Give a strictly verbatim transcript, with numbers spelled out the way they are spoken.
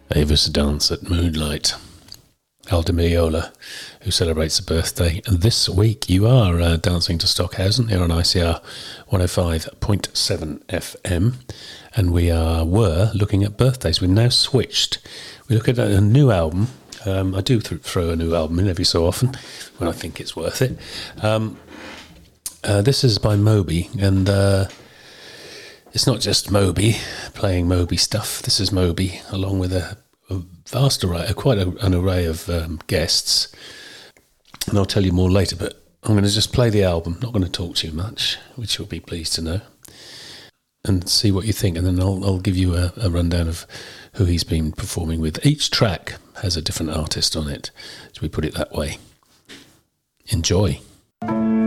Ava's Dance at Moonlight. Aldo Meola, who celebrates a birthday. And this week you are uh, dancing to Stockhausen here on I C R one oh five point seven F M. And we are were looking at birthdays. We've now switched. We look at a new album. Um, I do th- throw a new album in every so often when I think it's worth it. Um, uh, this is by Moby, and uh, it's not just Moby playing Moby stuff. This is Moby along with a, a vast array, quite a, an array of um, guests. And I'll tell you more later, but I'm going to just play the album. Not going to talk too much, which you'll be pleased to know, and see what you think. And then I'll, I'll give you a, a rundown of who he's been performing with. Each track has a different artist on it, so we put it that way. Enjoy.